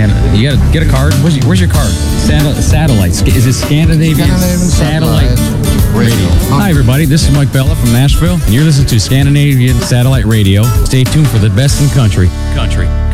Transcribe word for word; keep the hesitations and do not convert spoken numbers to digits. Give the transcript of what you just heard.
Scan. You gotta get a card. Where's your, where's your card? Satel- satellite. Is it Scandinavian, Scandinavian Satellite, Satellite Radio? Radio. Hi, everybody. This is Mike Bella from Nashville, and you're listening to Scandinavian Satellite Radio. Stay tuned for the best in country. Country.